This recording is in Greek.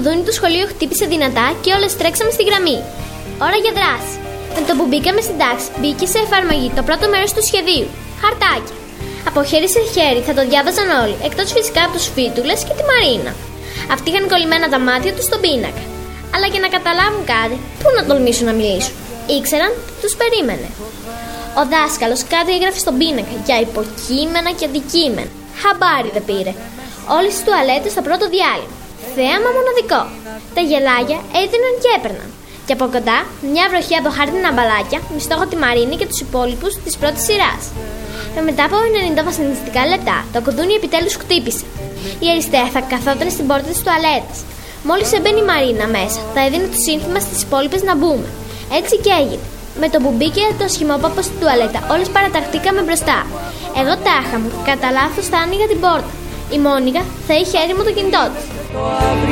κουδούνι του σχολείου χτύπησε δυνατά και όλες τρέξαμε στη γραμμή. Ώρα για δράση. Με το που μπήκαμε στην τάξη, μπήκε σε εφαρμογή το πρώτο μέρος του σχεδίου. Χαρτάκια. Από χέρι σε χέρι θα το διάβαζαν όλοι, εκτός φυσικά από τους Φίτουλες και τη Μαρίνα. Αυτοί είχαν κολλημένα τα μάτια τους στον πίνακα. Αλλά για να καταλάβουν κάτι, πού να τολμήσουν να μιλήσουν. Ήξεραν τι τους περίμενε. Ο δάσκαλος κάτι έγραφε στον πίνακα για υποκείμενα και αντικείμενα. Χαμπάρι δεν πήρε. Όλες τις τουαλέτες στο πρώτο διάλειμμα. Θέαμα μοναδικό. Τα γελάγια έδιναν και έπαιρναν. Και από κοντά μια βροχή από χάρτινα μπαλάκια με στόχο τη Μαρίνη και τους υπόλοιπους της πρώτης σειράς. Μετά από 90 βασανιστικά λεπτά, το κουδούνι επιτέλους χτύπησε. Η Αριστεία θα καθόταν στην πόρτα της τουαλέτας. Μόλις έμπαινε η Μαρίνα μέσα, θα έδινε το σύνθημα στις υπόλοιπες να μπούμε. Έτσι και έγινε. Με το που μπήκε το σχημόπαπο στην τουαλέτα, όλες παραταχτήκαμε μπροστά. Εγώ τάχα μου, κατά λάθος θα άνοιγα την πόρτα. Η Μόνικα θα είχε έτοιμο το κινητό της.